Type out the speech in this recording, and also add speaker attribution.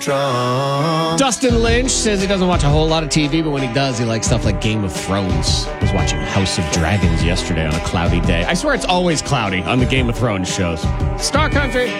Speaker 1: Dustin Lynch says he doesn't watch a whole lot of TV, but when he does, he likes stuff like Game of Thrones. I was watching House of Dragons yesterday on a cloudy day. I swear it's always cloudy on the Game of Thrones shows. Star Country.